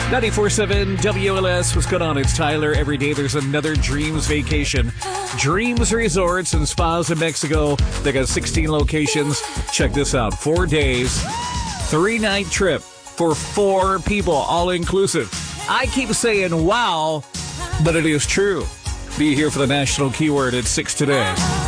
94.7 WLS, what's going on? It's Tyler. Every day there's another Dreams vacation. Dreams Resorts and Spas in Mexico. They got 16 locations. Check this out. 4 days, 3-night trip for 4 people, all inclusive. I keep saying wow, but it is true. Be here for the national keyword at 6 today.